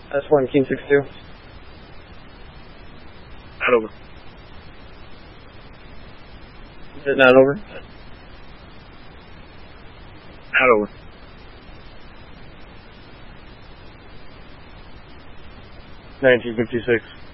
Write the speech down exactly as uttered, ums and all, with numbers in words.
That's one King six two. Not over. Is it not over? Not over. nineteen fifty-six.